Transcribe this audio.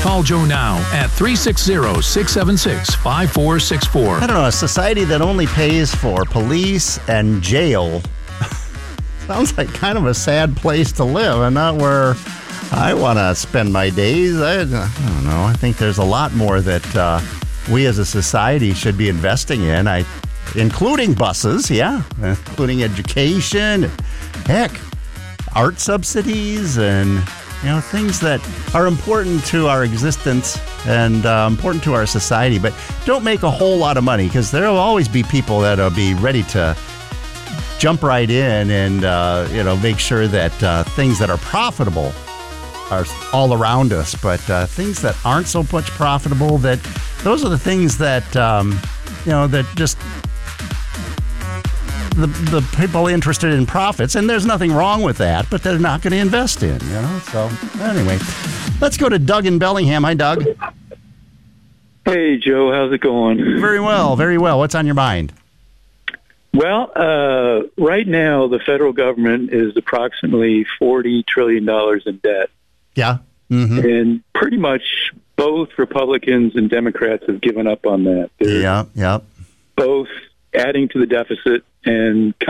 Call Joe now at 360-676-5464. I don't know, a society that only pays for police and jail sounds like kind of a sad place to live, and not where I want to spend my days. I don't know. I think there's a lot more that we as a society should be investing in, including buses, including education, heck, art subsidies, and things that are important to our existence and important to our society, but don't make a whole lot of money, because there will always be people that will be ready to jump right in and make sure that things that are profitable are all around us, but things that aren't so much profitable, those are the things that that just the people interested in profits, and there's nothing wrong with that, but they're not going to invest in, So anyway, let's go to Doug in Bellingham. Hi, Doug. Hey, Joe. How's it going? Very well, very well. What's on your mind? Well, right now the federal government is approximately $40 trillion in debt. Yeah. Mm-hmm. And pretty much both Republicans and Democrats have given up on that. They're yeah. both adding to the deficit and